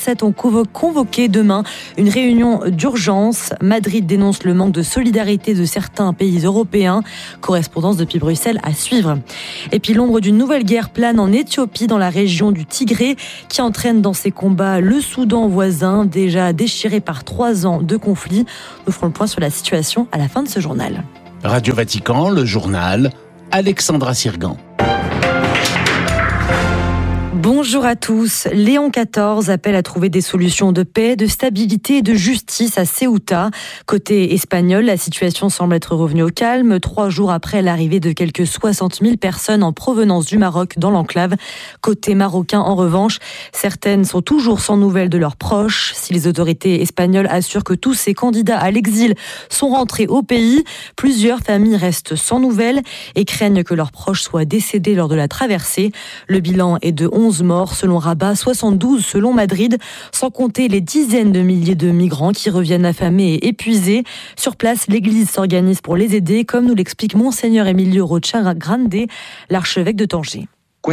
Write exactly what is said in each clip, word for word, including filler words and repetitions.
vingt-sept ont convoqué demain une réunion d'urgence. Madrid dénonce le manque de solidarité de certains pays européens. Correspondance depuis Bruxelles à suivre. Et puis l'ombre d'une nouvelle guerre plane en Éthiopie, dans la région du Tigré, qui entraîne dans ses combats le Soudan voisin, déjà déchiré par trois ans de conflit. Nous ferons le point sur la situation à la fin de ce journal. Radio Vatican, le journal, Alexandra Sirgan. Bonjour à tous. Léon quatorze appelle à trouver des solutions de paix, de stabilité et de justice à Ceuta. Côté espagnol, la situation semble être revenue au calme, trois jours après l'arrivée de quelques soixante mille personnes en provenance du Maroc dans l'enclave. Côté marocain, en revanche, certaines sont toujours sans nouvelles de leurs proches. Si les autorités espagnoles assurent que tous ces candidats à l'exil sont rentrés au pays, plusieurs familles restent sans nouvelles et craignent que leurs proches soient décédés lors de la traversée. Le bilan est de onze morts selon Rabat, soixante-douze selon Madrid, sans compter les dizaines de milliers de migrants qui reviennent affamés et épuisés. Sur place, l'église s'organise pour les aider, comme nous l'explique Monseigneur Emilio Rocha Grande, l'archevêque de Tanger.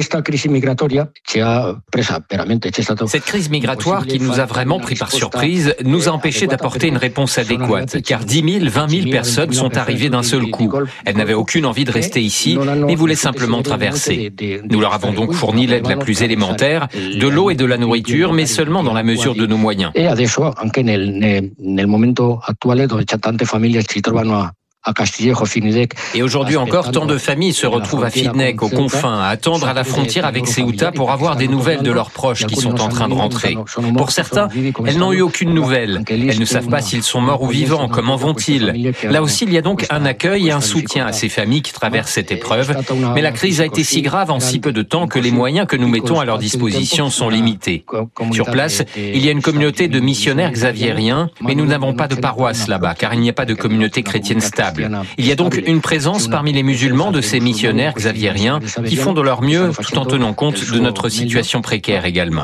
Cette crise migratoire qui nous a vraiment pris par surprise nous a empêché d'apporter une réponse adéquate, car dix mille, vingt mille personnes sont arrivées d'un seul coup. Elles n'avaient aucune envie de rester ici, mais voulaient simplement traverser. Nous leur avons donc fourni l'aide la plus élémentaire, de l'eau et de la nourriture, mais seulement dans la mesure de nos moyens. Et aujourd'hui encore, tant de familles se retrouvent à Fidnek, aux confins, à attendre à la frontière avec Ceuta pour avoir des nouvelles de leurs proches qui sont en train de rentrer. Pour certains, elles n'ont eu aucune nouvelle. Elles ne savent pas s'ils sont morts ou vivants, comment vont-ils? Là aussi, il y a donc un accueil et un soutien à ces familles qui traversent cette épreuve. Mais la crise a été si grave en si peu de temps que les moyens que nous mettons à leur disposition sont limités. Sur place, il y a une communauté de missionnaires xaviériens, mais nous n'avons pas de paroisse là-bas, car il n'y a pas de communauté chrétienne stable. Il y a donc une présence parmi les musulmans de ces missionnaires xaviériens qui font de leur mieux tout en tenant compte de notre situation précaire également.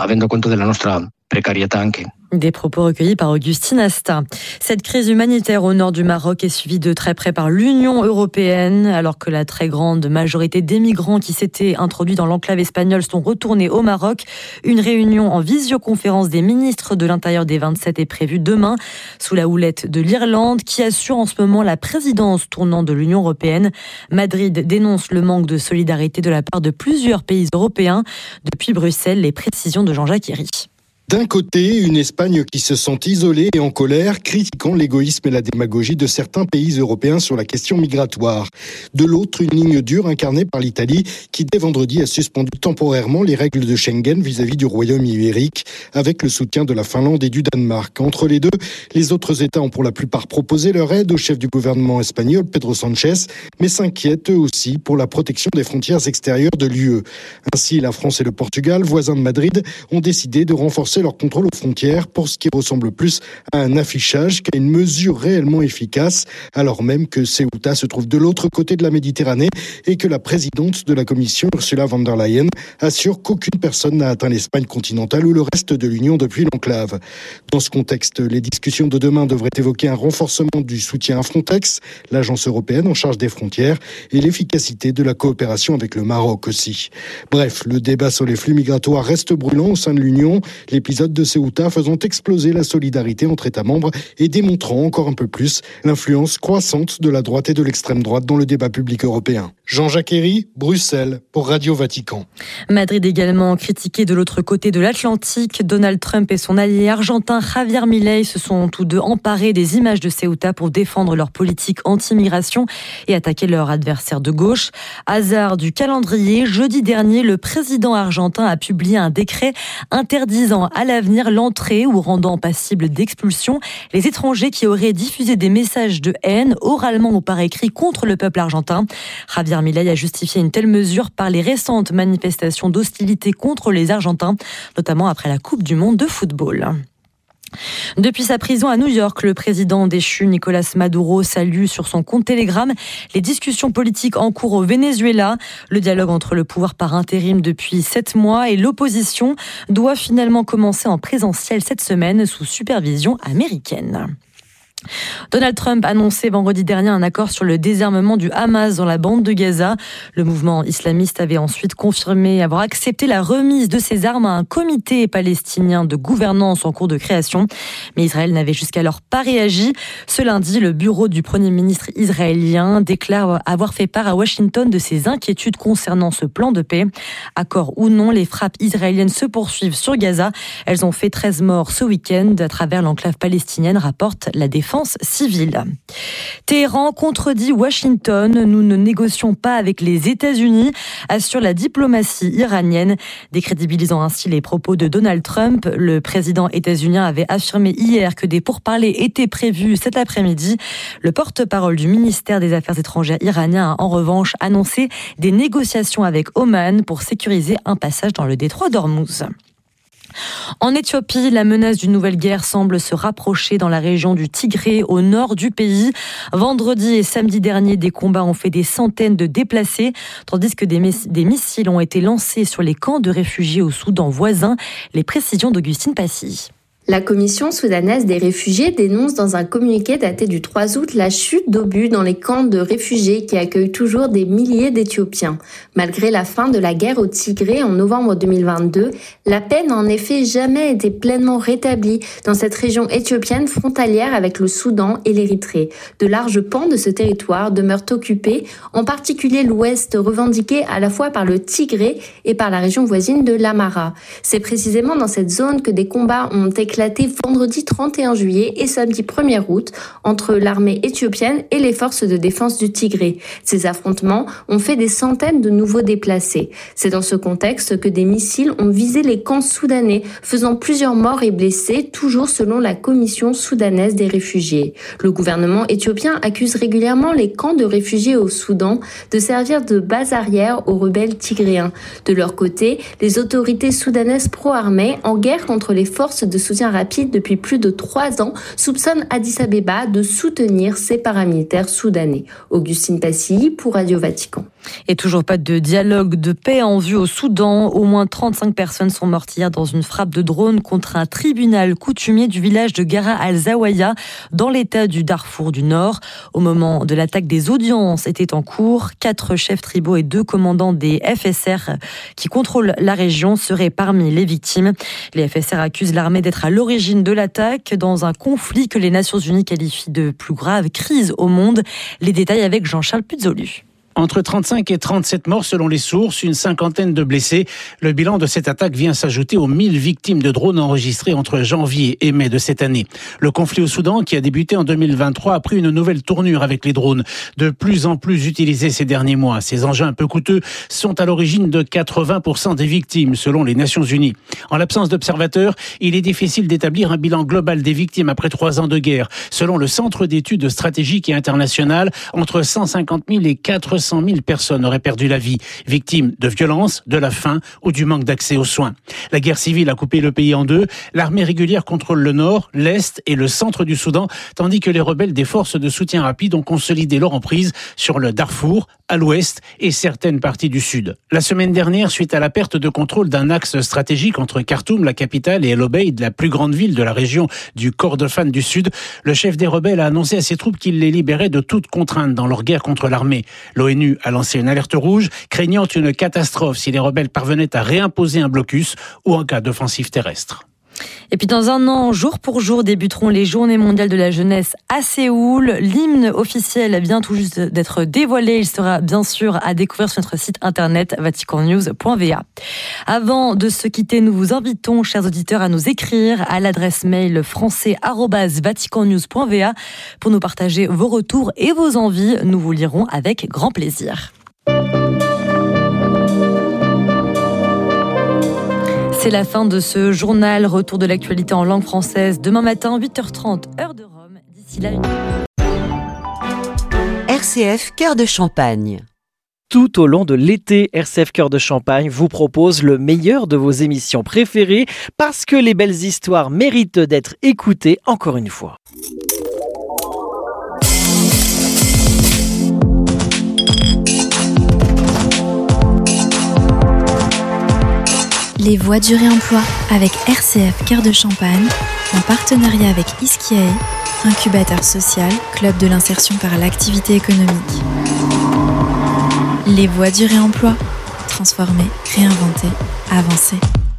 Des propos recueillis par Augustine Asta. Cette crise humanitaire au nord du Maroc est suivie de très près par l'Union européenne, alors que la très grande majorité des migrants qui s'étaient introduits dans l'enclave espagnole sont retournés au Maroc. Une réunion en visioconférence des ministres de l'Intérieur des vingt-sept est prévue demain, sous la houlette de l'Irlande, qui assure en ce moment la présidence tournante de l'Union européenne. Madrid dénonce le manque de solidarité de la part de plusieurs pays européens. Depuis Bruxelles, les précisions de Jean-Jacques Herry. D'un côté, une Espagne qui se sent isolée et en colère, critiquant l'égoïsme et la démagogie de certains pays européens sur la question migratoire. De l'autre, une ligne dure incarnée par l'Italie qui, dès vendredi, a suspendu temporairement les règles de Schengen vis-à-vis du Royaume ibérique, avec le soutien de la Finlande et du Danemark. Entre les deux, les autres États ont pour la plupart proposé leur aide au chef du gouvernement espagnol, Pedro Sánchez, mais s'inquiètent eux aussi pour la protection des frontières extérieures de l'U E. Ainsi, la France et le Portugal, voisins de Madrid, ont décidé de renforcer leur contrôle aux frontières pour ce qui ressemble plus à un affichage qu'à une mesure réellement efficace, alors même que Ceuta se trouve de l'autre côté de la Méditerranée et que la présidente de la Commission, Ursula von der Leyen, assure qu'aucune personne n'a atteint l'Espagne continentale ou le reste de l'Union depuis l'enclave. Dans ce contexte, les discussions de demain devraient évoquer un renforcement du soutien à Frontex, l'agence européenne en charge des frontières, et l'efficacité de la coopération avec le Maroc aussi. Bref, le débat sur les flux migratoires reste brûlant au sein de l'Union. L'épisode de Ceuta faisant exploser la solidarité entre États membres et démontrant encore un peu plus l'influence croissante de la droite et de l'extrême droite dans le débat public européen. Jean-Jacques Herry, Bruxelles, pour Radio Vatican. Madrid également critiqué de l'autre côté de l'Atlantique. Donald Trump et son allié argentin Javier Milei se sont tous deux emparés des images de Ceuta pour défendre leur politique anti-immigration et attaquer leur adversaire de gauche. Hasard du calendrier, jeudi dernier, le président argentin a publié un décret interdisant à l'avenir l'entrée ou rendant passible d'expulsion les étrangers qui auraient diffusé des messages de haine oralement ou par écrit contre le peuple argentin. Javier Milei a justifié une telle mesure par les récentes manifestations d'hostilité contre les Argentins, notamment après la Coupe du Monde de football. Depuis sa prison à New York, le président déchu Nicolas Maduro salue sur son compte Telegram les discussions politiques en cours au Venezuela. Le dialogue entre le pouvoir par intérim depuis sept mois et l'opposition doit finalement commencer en présentiel cette semaine sous supervision américaine. Donald Trump a annoncé vendredi dernier un accord sur le désarmement du Hamas dans la bande de Gaza. Le mouvement islamiste avait ensuite confirmé avoir accepté la remise de ses armes à un comité palestinien de gouvernance en cours de création. Mais Israël n'avait jusqu'alors pas réagi. Ce lundi, le bureau du Premier ministre israélien déclare avoir fait part à Washington de ses inquiétudes concernant ce plan de paix. Accord ou non, les frappes israéliennes se poursuivent sur Gaza. Elles ont fait treize morts ce week-end à travers l'enclave palestinienne, rapporte la défense civile. Téhéran contredit Washington. Nous ne négocions pas avec les États-Unis, assure la diplomatie iranienne, décrédibilisant ainsi les propos de Donald Trump. Le président états-unien avait affirmé hier que des pourparlers étaient prévus cet après-midi. Le porte-parole du ministère des Affaires étrangères iranien a en revanche annoncé des négociations avec Oman pour sécuriser un passage dans le détroit d'Ormuz. En Éthiopie, la menace d'une nouvelle guerre semble se rapprocher dans la région du Tigré, au nord du pays. Vendredi et samedi dernier, des combats ont fait des centaines de déplacés, tandis que des, miss- des missiles ont été lancés sur les camps de réfugiés au Soudan voisin. Les précisions d'Augustine Passy. La Commission soudanaise des réfugiés dénonce dans un communiqué daté du trois août la chute d'obus dans les camps de réfugiés qui accueillent toujours des milliers d'Éthiopiens. Malgré la fin de la guerre au Tigré en novembre deux mille vingt-deux, la paix n'a en effet jamais été pleinement rétablie dans cette région éthiopienne frontalière avec le Soudan et l'Érythrée. De larges pans de ce territoire demeurent occupés, en particulier l'ouest revendiqué à la fois par le Tigré et par la région voisine de l'Amhara. C'est précisément dans cette zone que des combats ont éclaté vendredi trente et un juillet et samedi premier août entre l'armée éthiopienne et les forces de défense du Tigré. Ces affrontements ont fait des centaines de nouveaux déplacés. C'est dans ce contexte que des missiles ont visé les camps soudanais, faisant plusieurs morts et blessés, toujours selon la Commission soudanaise des réfugiés. Le gouvernement éthiopien accuse régulièrement les camps de réfugiés au Soudan de servir de base arrière aux rebelles tigréens. De leur côté, les autorités soudanaises pro-armées, en guerre contre les forces de soutien rapide depuis plus de trois ans, soupçonne Addis Abeba de soutenir ces paramilitaires soudanais. Augustine Passy pour Radio Vatican. Et toujours pas de dialogue de paix en vue au Soudan. Au moins trente-cinq personnes sont mortes hier dans une frappe de drone contre un tribunal coutumier du village de Gara al-Zawiya dans l'état du Darfour du Nord. Au moment de l'attaque, des audiences étaient en cours. Quatre chefs tribaux et deux commandants des F S R qui contrôlent la région seraient parmi les victimes. Les F S R accusent l'armée d'être à l'origine de l'attaque dans un conflit que les Nations Unies qualifient de plus grave crise au monde. Les détails avec Jean-Charles Puzolu. Entre trente-cinq et trente-sept morts selon les sources, une cinquantaine de blessés. Le bilan de cette attaque vient s'ajouter aux mille victimes de drones enregistrées entre janvier et mai de cette année. Le conflit au Soudan, qui a débuté en deux mille vingt-trois, a pris une nouvelle tournure avec les drones, de plus en plus utilisés ces derniers mois. Ces engins peu coûteux sont à l'origine de quatre-vingts pour cent des victimes, selon les Nations Unies. En l'absence d'observateurs, il est difficile d'établir un bilan global des victimes après trois ans de guerre. Selon le Centre d'études stratégiques et internationales, entre cent cinquante mille et quatre cent mille personnes auraient perdu la vie, victimes de violences, de la faim ou du manque d'accès aux soins. La guerre civile a coupé le pays en deux. L'armée régulière contrôle le nord, l'est et le centre du Soudan, tandis que les rebelles des forces de soutien rapide ont consolidé leur emprise sur le Darfour, à l'ouest et certaines parties du sud. La semaine dernière, suite à la perte de contrôle d'un axe stratégique entre Khartoum, la capitale, et El Obeid, la plus grande ville de la région du Kordofan du Sud, le chef des rebelles a annoncé à ses troupes qu'il les libérait de toute contrainte dans leur guerre contre l'armée. L'ONU a lancé une alerte rouge, craignant une catastrophe si les rebelles parvenaient à réimposer un blocus ou en cas d'offensive terrestre. Et puis dans un an, jour pour jour, débuteront les Journées mondiales de la jeunesse à Séoul. L'hymne officiel vient tout juste d'être dévoilé. Il sera bien sûr à découvrir sur notre site internet vatican news point v a. Avant de se quitter, nous vous invitons, chers auditeurs, à nous écrire à l'adresse mail français arobase vatican news point v a pour nous partager vos retours et vos envies. Nous vous lirons avec grand plaisir. C'est la fin de ce journal. Retour de l'actualité en langue française demain matin, huit heures trente, heure de Rome. D'ici là, une... R C F Cœur de Champagne. Tout au long de l'été, R C F Cœur de Champagne vous propose le meilleur de vos émissions préférées parce que les belles histoires méritent d'être écoutées encore une fois. Les voies du réemploi avec R C F Cœur de Champagne, en partenariat avec Iskiae, incubateur social, club de l'insertion par l'activité économique. Les voies du réemploi. Transformer, réinventer, avancer.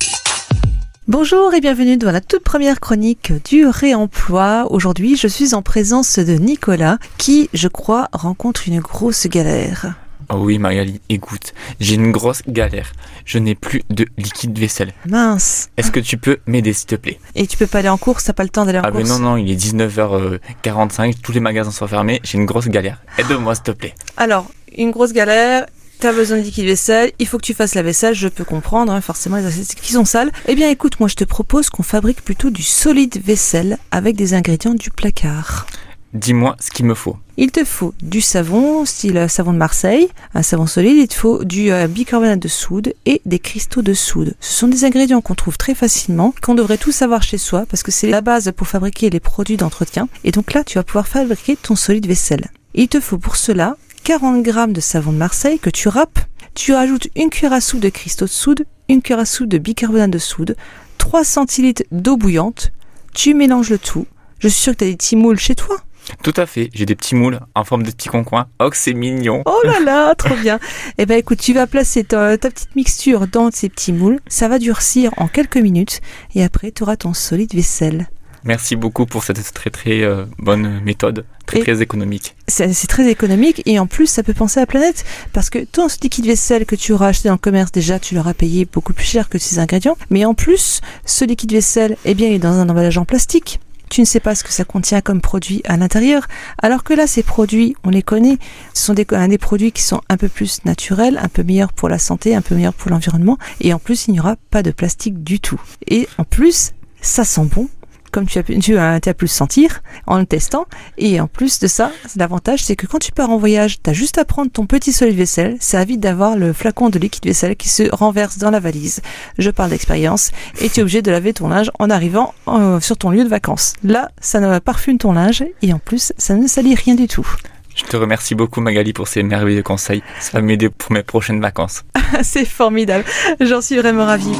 Bonjour et bienvenue dans la toute première chronique du réemploi. Aujourd'hui, je suis en présence de Nicolas qui, je crois, rencontre une grosse galère. Oh oui Magali, écoute, j'ai une grosse galère. Je n'ai plus de liquide vaisselle. Mince. Est-ce que tu peux m'aider s'il te plaît? Et tu peux pas aller en course, t'as pas le temps d'aller en ah course? Ah mais non, non, il est dix-neuf heures quarante-cinq, tous les magasins sont fermés, j'ai une grosse galère. Aide-moi s'il te plaît. Alors, une grosse galère... T'as besoin de liquide vaisselle, il faut que tu fasses la vaisselle, je peux comprendre, hein, forcément les assiettes qui sont sales. Eh bien écoute, moi je te propose qu'on fabrique plutôt du solide vaisselle avec des ingrédients du placard. Dis-moi ce qu'il me faut. Il te faut du savon, style savon de Marseille, un savon solide, il te faut du euh, bicarbonate de soude et des cristaux de soude. Ce sont des ingrédients qu'on trouve très facilement, qu'on devrait tous avoir chez soi parce que c'est la base pour fabriquer les produits d'entretien. Et donc là, tu vas pouvoir fabriquer ton solide vaisselle. Il te faut pour cela quarante grammes de savon de Marseille que tu râpes. Tu rajoutes une cuillère à soupe de cristaux de soude, une cuillère à soupe de bicarbonate de soude, trois centilitres d'eau bouillante. Tu mélanges le tout. Je suis sûre que tu as des petits moules chez toi. Tout à fait, j'ai des petits moules en forme de petits concoins. Oh que c'est mignon. Oh là là, trop bien. Eh ben écoute, tu vas placer ta, ta petite mixture dans ces petits moules. Ça va durcir en quelques minutes et après tu auras ton solide vaisselle. Merci beaucoup pour cette très très euh, bonne méthode, très et très économique. C'est, c'est très économique et en plus ça peut penser à la planète parce que ton liquide vaisselle que tu auras acheté dans le commerce, déjà tu l'auras payé beaucoup plus cher que ces ingrédients, mais en plus ce liquide vaisselle, eh bien il est dans un emballage en plastique. Tu ne sais pas ce que ça contient comme produit à l'intérieur, alors que là ces produits, on les connaît, ce sont des, des produits qui sont un peu plus naturels, un peu meilleurs pour la santé, un peu meilleurs pour l'environnement et en plus il n'y aura pas de plastique du tout. Et en plus ça sent bon. Comme tu as, pu, tu, as, tu as pu le sentir en le testant. Et en plus de ça, l'avantage, c'est que quand tu pars en voyage, tu as juste à prendre ton petit solide vaisselle. Ça évite d'avoir le flacon de liquide vaisselle qui se renverse dans la valise. Je parle d'expérience. Et tu es obligé de laver ton linge en arrivant euh, sur ton lieu de vacances. Là, ça ne parfume ton linge et en plus, ça ne salit rien du tout. Je te remercie beaucoup Magali pour ces merveilleux conseils. Ça va m'aider pour mes prochaines vacances. C'est formidable. J'en suis vraiment ravie.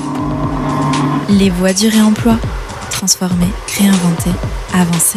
Les voies du réemploi. Transformer, réinventer, avancer.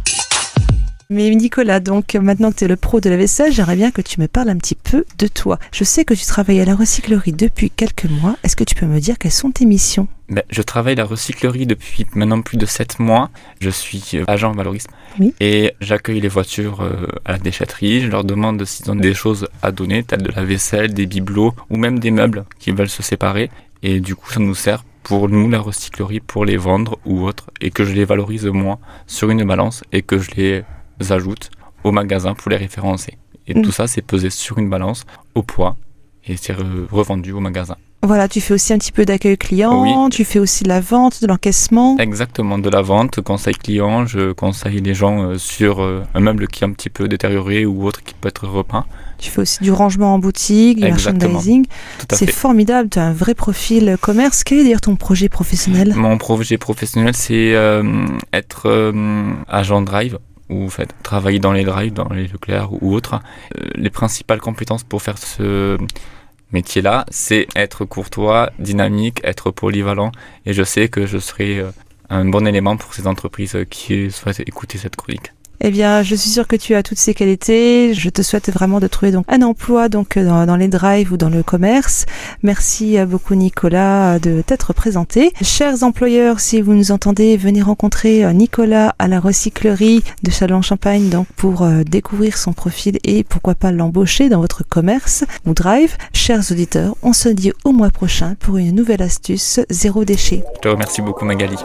Mais Nicolas, donc maintenant que tu es le pro de la vaisselle, j'aimerais bien que tu me parles un petit peu de toi. Je sais que tu travailles à la recyclerie depuis quelques mois. Est-ce que tu peux me dire quelles sont tes missions ? Ben, je travaille à la recyclerie depuis maintenant plus de sept mois. Je suis agent valorisme oui. et j'accueille les voitures à la déchetterie. Je leur demande s'ils ont des choses à donner, telles de la vaisselle, des bibelots ou même des meubles qui veulent se séparer. Et du coup, ça nous sert pour nous, la recyclerie, pour les vendre ou autres, et que je les valorise moi sur une balance et que je les ajoute au magasin pour les référencer. Et mmh. tout ça, c'est pesé sur une balance au poids et c'est re- revendu au magasin. Voilà, tu fais aussi un petit peu d'accueil client, oui. Tu fais aussi de la vente, de l'encaissement. Exactement, de la vente, conseil client, je conseille les gens sur un meuble qui est un petit peu détérioré ou autre qui peut être repeint. Tu fais aussi du rangement en boutique, du Exactement. merchandising. Tout à c'est fait. Formidable, tu as un vrai profil commerce. Quel est d'ailleurs ton projet professionnel ? Mon projet professionnel, c'est euh, être euh, agent drive. Ou en fait, travailler dans les drives, dans les Leclerc ou autres. Euh, les principales compétences pour faire ce métier-là, c'est être courtois, dynamique, être polyvalent. Et je sais que je serai euh, un bon élément pour ces entreprises qui souhaitent écouter cette chronique. Eh bien, je suis sûre que tu as toutes ces qualités. Je te souhaite vraiment de trouver donc un emploi donc dans, dans les drives ou dans le commerce. Merci beaucoup Nicolas de t'être présenté. Chers employeurs, si vous nous entendez, venez rencontrer Nicolas à la recyclerie de Châlons-en-Champagne donc pour euh, découvrir son profil et pourquoi pas l'embaucher dans votre commerce ou drive. Chers auditeurs, on se dit au mois prochain pour une nouvelle astuce zéro déchet. Je te remercie beaucoup Magali.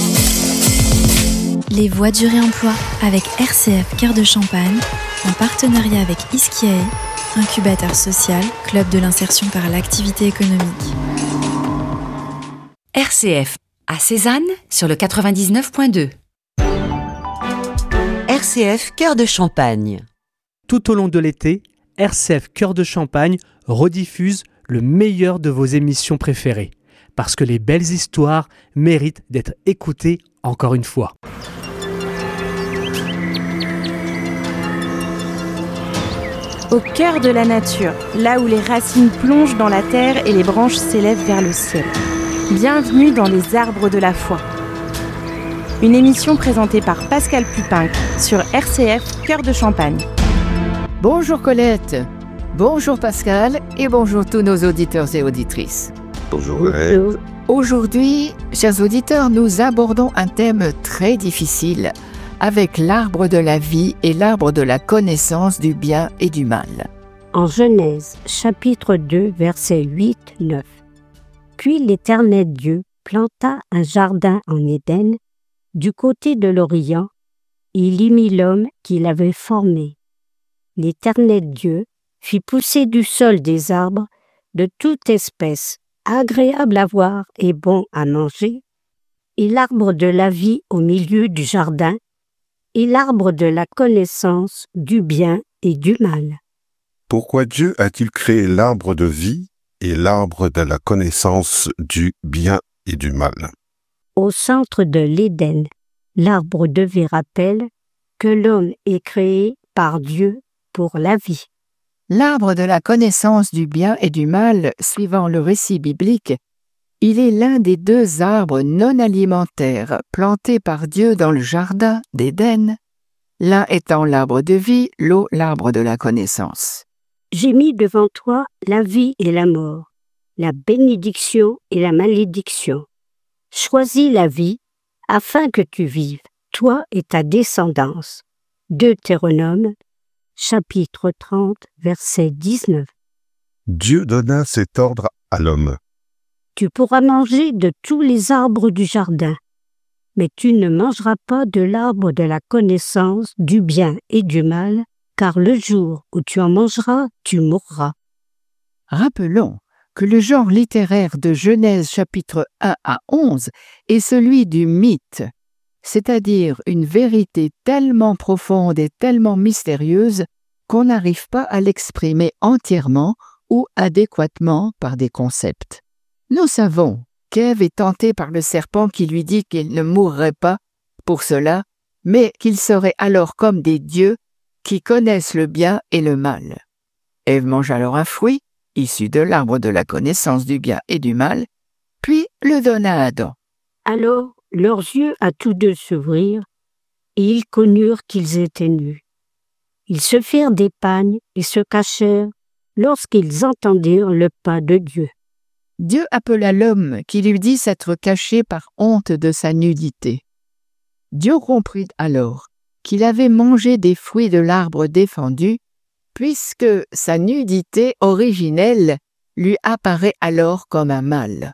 Les voies du réemploi avec R C F Cœur de Champagne, en partenariat avec Iskiae, incubateur social, club de l'insertion par l'activité économique. R C F à Cézanne sur le quatre-vingt-dix-neuf point deux. R C F Cœur de Champagne. Tout au long de l'été, R C F Cœur de Champagne rediffuse le meilleur de vos émissions préférées. Parce que les belles histoires méritent d'être écoutées encore une fois. Au cœur de la nature, là où les racines plongent dans la terre et les branches s'élèvent vers le ciel. Bienvenue dans les arbres de la foi. une émission présentée par Pascal Pupinck sur R C F Cœur de Champagne. Bonjour Colette, bonjour Pascal et bonjour tous nos auditeurs et auditrices. Bonjour. bonjour. Aujourd'hui, chers auditeurs, nous abordons un thème très difficile avec l'arbre de la vie et l'arbre de la connaissance du bien et du mal. En Genèse, chapitre deux, versets huit neuf. Puis l'Éternel Dieu planta un jardin en Éden, du côté de l'Orient, et il y mit l'homme qu'il avait formé. L'Éternel Dieu fit pousser du sol des arbres de toute espèce, agréables à voir et bons à manger, et l'arbre de la vie au milieu du jardin, et l'arbre de la connaissance du bien et du mal. Pourquoi Dieu a-t-il créé l'arbre de vie et l'arbre de la connaissance du bien et du mal? Au centre de l'Éden, l'arbre de vie rappelle que l'homme est créé par Dieu pour la vie. L'arbre de la connaissance du bien et du mal, suivant le récit biblique, il est l'un des deux arbres non alimentaires plantés par Dieu dans le jardin d'Éden, l'un étant l'arbre de vie, l'autre l'arbre de la connaissance. J'ai mis devant toi la vie et la mort, la bénédiction et la malédiction. Choisis la vie afin que tu vives, toi et ta descendance. Deutéronome, chapitre trente, verset dix-neuf. Dieu donna cet ordre à l'homme. Tu pourras manger de tous les arbres du jardin, mais tu ne mangeras pas de l'arbre de la connaissance du bien et du mal, car le jour où tu en mangeras, tu mourras. Rappelons que le genre littéraire de Genèse chapitre un à onze est celui du mythe, c'est-à-dire une vérité tellement profonde et tellement mystérieuse qu'on n'arrive pas à l'exprimer entièrement ou adéquatement par des concepts. Nous savons qu'Ève est tentée par le serpent qui lui dit qu'il ne mourrait pas pour cela, mais qu'il serait alors comme des dieux qui connaissent le bien et le mal. Ève mange alors un fruit, issu de l'arbre de la connaissance du bien et du mal, puis le donna à Adam. Alors leurs yeux à tous deux s'ouvrirent, et ils connurent qu'ils étaient nus. Ils se firent des pagnes et se cachèrent lorsqu'ils entendirent le pas de Dieu. Dieu appela l'homme qui lui dit s'être caché par honte de sa nudité. Dieu comprit alors qu'il avait mangé des fruits de l'arbre défendu, puisque sa nudité originelle lui apparaît alors comme un mal.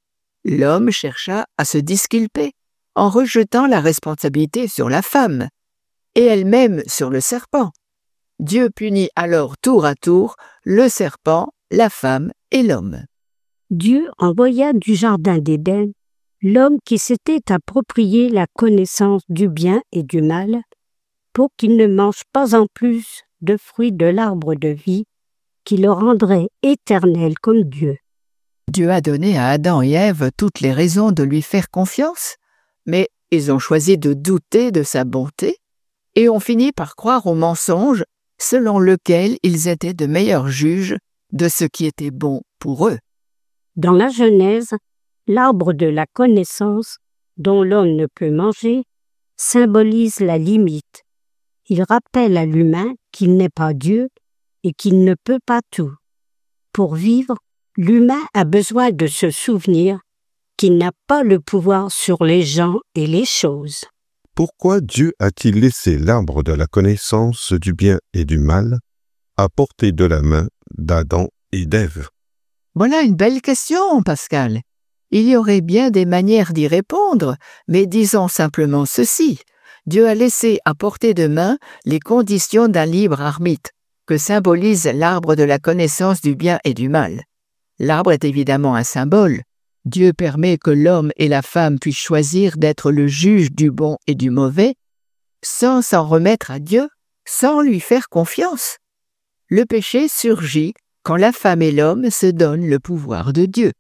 L'homme chercha à se disculper en rejetant la responsabilité sur la femme, et elle-même sur le serpent. Dieu punit alors tour à tour le serpent, la femme et l'homme. Dieu envoya du jardin d'Éden l'homme qui s'était approprié la connaissance du bien et du mal, pour qu'il ne mange pas en plus de fruits de l'arbre de vie, qui le rendrait éternel comme Dieu. Dieu a donné à Adam et Ève toutes les raisons de lui faire confiance, mais ils ont choisi de douter de sa bonté et ont fini par croire au mensonge selon lequel ils étaient de meilleurs juges de ce qui était bon pour eux. Dans la Genèse, l'arbre de la connaissance, dont l'homme ne peut manger, symbolise la limite. Il rappelle à l'humain qu'il n'est pas Dieu et qu'il ne peut pas tout. Pour vivre, l'humain a besoin de se souvenir qu'il n'a pas le pouvoir sur les gens et les choses. Pourquoi Dieu a-t-il laissé l'arbre de la connaissance du bien et du mal à portée de la main d'Adam et d'Ève? Voilà une belle question, Pascal. Il y aurait bien des manières d'y répondre, mais disons simplement ceci. Dieu a laissé à portée de main les conditions d'un libre arbitre, que symbolise l'arbre de la connaissance du bien et du mal. L'arbre est évidemment un symbole. Dieu permet que l'homme et la femme puissent choisir d'être le juge du bon et du mauvais, sans s'en remettre à Dieu, sans lui faire confiance. Le péché surgit quand la femme et l'homme se donnent le pouvoir de Dieu.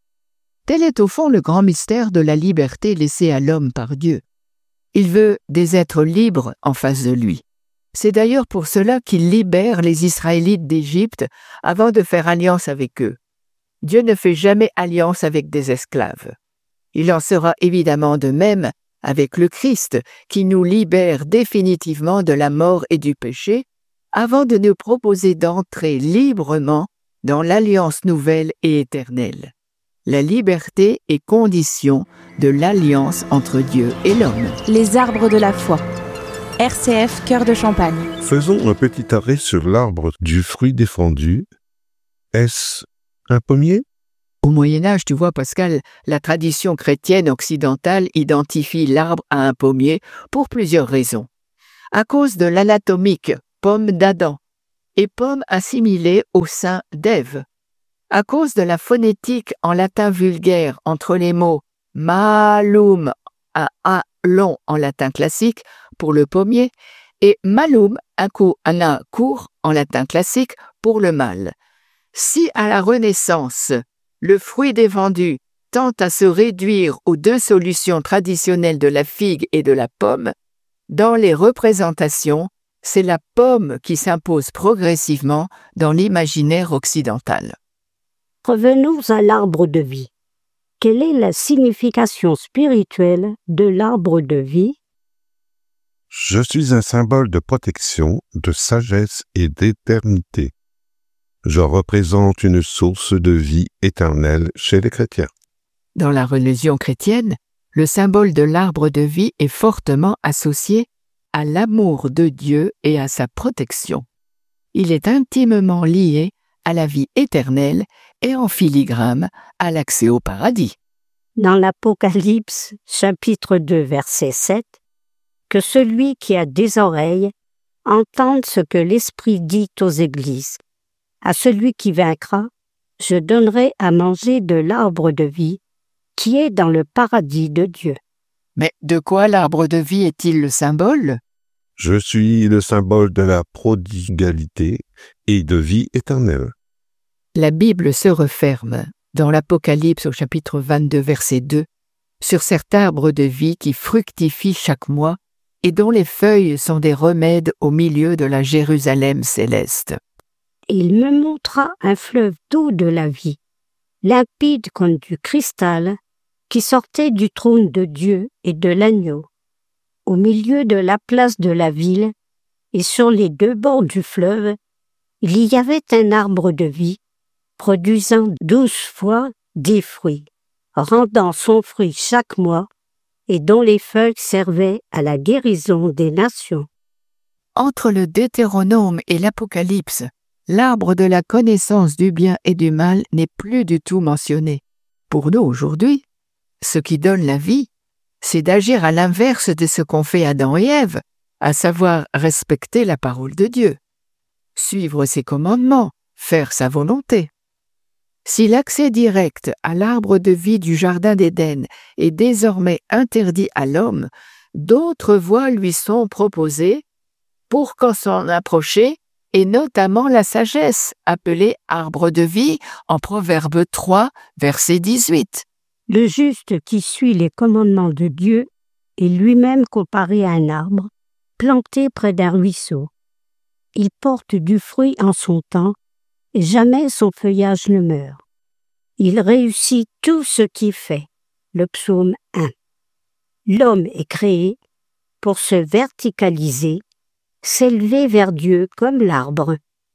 Tel est au fond le grand mystère de la liberté laissée à l'homme par Dieu. Il veut des êtres libres en face de lui. C'est d'ailleurs pour cela qu'il libère les Israélites d'Égypte avant de faire alliance avec eux. Dieu ne fait jamais alliance avec des esclaves. Il en sera évidemment de même avec le Christ qui nous libère définitivement de la mort et du péché, avant de nous proposer d'entrer librement dans l'alliance nouvelle et éternelle. La liberté est condition de l'alliance entre Dieu et l'homme. Les arbres de la foi. R C F Cœur de Champagne. Faisons un petit arrêt sur l'arbre du fruit défendu. Est-ce un pommier ? Au Moyen-Âge, tu vois, Pascal, la tradition chrétienne occidentale identifie l'arbre à un pommier pour plusieurs raisons. À cause de l'anatomique pomme d'Adam et pomme assimilée au sein d'Ève. À cause de la phonétique en latin vulgaire entre les mots malum à a long en latin classique pour le pommier et malum un coup un a court en latin classique pour le mâle. Si à la Renaissance, le fruit défendu tend à se réduire aux deux solutions traditionnelles de la figue et de la pomme, dans les représentations, c'est la pomme qui s'impose progressivement dans l'imaginaire occidental. Revenons à l'arbre de vie. Quelle est la signification spirituelle de l'arbre de vie ? Je suis un symbole de protection, de sagesse et d'éternité. Je représente une source de vie éternelle chez les chrétiens. Dans la religion chrétienne, le symbole de l'arbre de vie est fortement associé à l'amour de Dieu et à sa protection. Il est intimement lié à la vie éternelle et en filigrane à l'accès au paradis. Dans l'Apocalypse, chapitre deux, verset sept, que celui qui a des oreilles entende ce que l'Esprit dit aux églises. À celui qui vaincra, je donnerai à manger de l'arbre de vie qui est dans le paradis de Dieu. Mais de quoi l'arbre de vie est-il le symbole ? Je suis le symbole de la prodigalité et de vie éternelle. La Bible se referme, dans l'Apocalypse au chapitre vingt-deux, verset deux, sur cet arbre de vie qui fructifie chaque mois et dont les feuilles sont des remèdes au milieu de la Jérusalem céleste. Il me montra un fleuve d'eau de la vie, limpide comme du cristal, qui sortait du trône de Dieu et de l'agneau. Au milieu de la place de la ville et sur les deux bords du fleuve, il y avait un arbre de vie, produisant douze fois des fruits, rendant son fruit chaque mois et dont les feuilles servaient à la guérison des nations. Entre le Deutéronome et l'Apocalypse, l'arbre de la connaissance du bien et du mal n'est plus du tout mentionné. Pour nous aujourd'hui, ce qui donne la vie, c'est d'agir à l'inverse de ce qu'ont fait Adam et Ève, à savoir respecter la parole de Dieu, suivre ses commandements, faire sa volonté. Si l'accès direct à l'arbre de vie du Jardin d'Éden est désormais interdit à l'homme, d'autres voies lui sont proposées pour qu'en s'en approcher, et notamment la sagesse, appelée arbre de vie en Proverbe trois, verset dix-huit. Le juste qui suit les commandements de Dieu est lui-même comparé à un arbre planté près d'un ruisseau. Il porte du fruit en son temps et jamais son feuillage ne meurt. Il réussit tout ce qu'il fait. Le psaume un. L'homme est créé pour se verticaliser, s'élever vers Dieu comme l'arbre.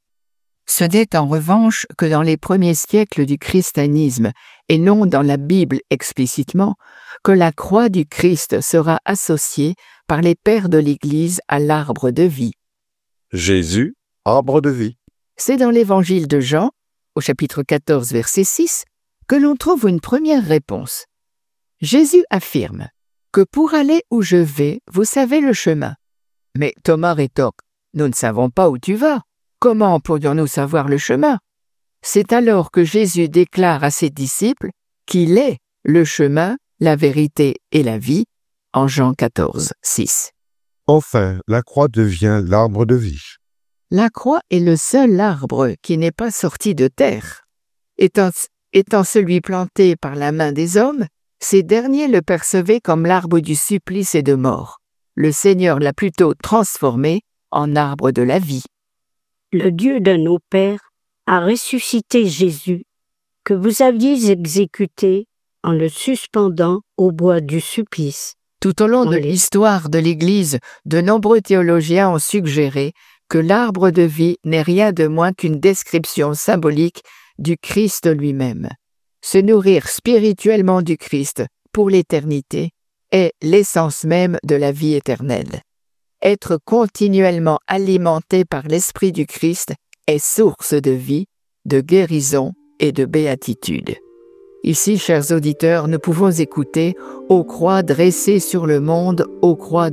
Ce n'est en revanche que dans les premiers siècles du christianisme, et non dans la Bible explicitement, que la croix du Christ sera associée par les pères de l'Église à l'arbre de vie. Jésus, arbre de vie. C'est dans l'évangile de Jean, au chapitre quatorze, verset six, que l'on trouve une première réponse. Jésus affirme que pour aller où je vais, vous savez le chemin. Mais Thomas rétorque, nous ne savons pas où tu vas. Comment pourrions-nous savoir le chemin ? C'est alors que Jésus déclare à ses disciples qu'il est le chemin, la vérité et la vie, en Jean quatorze, six. Enfin, la croix devient l'arbre de vie. La croix est le seul arbre qui n'est pas sorti de terre. Étant, étant celui planté par la main des hommes, ces derniers le percevaient comme l'arbre du supplice et de mort. Le Seigneur l'a plutôt transformé en arbre de la vie. Le Dieu de nos pères a ressuscité Jésus, que vous aviez exécuté en le suspendant au bois du supplice. Tout au long de l'histoire de l'Église, de nombreux théologiens ont suggéré que l'arbre de vie n'est rien de moins qu'une description symbolique du Christ lui-même. Se nourrir spirituellement du Christ pour l'éternité est l'essence même de la vie éternelle. Être continuellement alimenté par l'Esprit du Christ est source de vie, de guérison et de béatitude. Ici, chers auditeurs, nous pouvons écouter « Ô croix dressée sur le monde, ô croix de Jésus ».